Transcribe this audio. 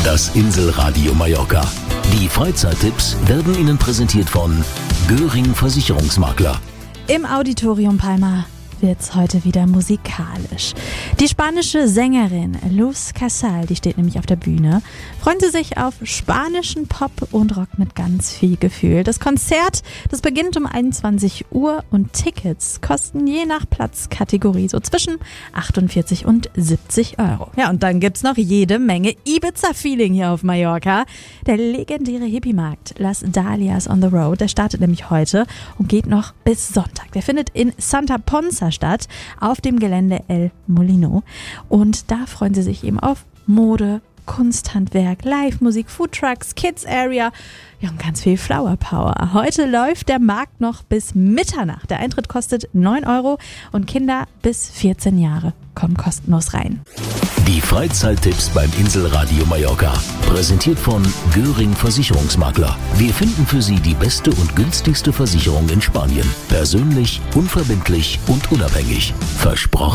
Das Inselradio Mallorca. Die Freizeittipps werden Ihnen präsentiert von Göring Versicherungsmakler. Im Auditorium Palma wird's heute wieder musikalisch. Die spanische Sängerin Luz Casal, die steht nämlich auf der Bühne, freuen Sie sich auf spanischen Pop und Rock mit ganz viel Gefühl. Das Konzert, das beginnt um 21 Uhr und Tickets kosten je nach Platzkategorie so zwischen 48 und 70 Euro. Ja, und dann gibt's noch jede Menge Ibiza-Feeling hier auf Mallorca. Der legendäre Hippie-Markt Las Dahlias on the Road, der startet nämlich heute und geht noch bis Sonntag. Der findet in Santa Ponsa statt, auf dem Gelände El Molino. Und da freuen Sie sich eben auf Mode, Kunsthandwerk, Live-Musik, Foodtrucks, Kids Area, ja, und ganz viel Flower Power. Heute läuft der Markt noch bis Mitternacht. Der Eintritt kostet 9 Euro und Kinder bis 14 Jahre kommen kostenlos rein. Die Freizeittipps beim Inselradio Mallorca. Präsentiert von Göring Versicherungsmakler. Wir finden für Sie die beste und günstigste Versicherung in Spanien. Persönlich, unverbindlich und unabhängig. Versprochen.